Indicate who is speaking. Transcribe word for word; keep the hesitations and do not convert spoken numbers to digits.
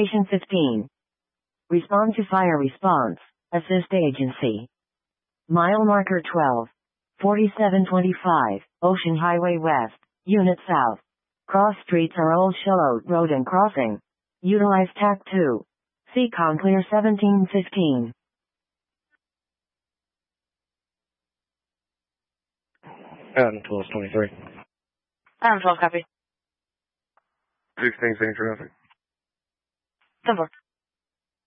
Speaker 1: Station fifteen. Respond to fire response. Assist agency. Mile marker twelve. forty-seven twenty-five, Ocean Highway West, Unit South. Cross streets are Old Shallot Road and Crossing. Utilize T A C two. Seacon clear seventeen fifteen.
Speaker 2: Adam twelve twenty-three.
Speaker 3: Adam twelve, copy.
Speaker 2: sixteen, same traffic.
Speaker 3: ten four.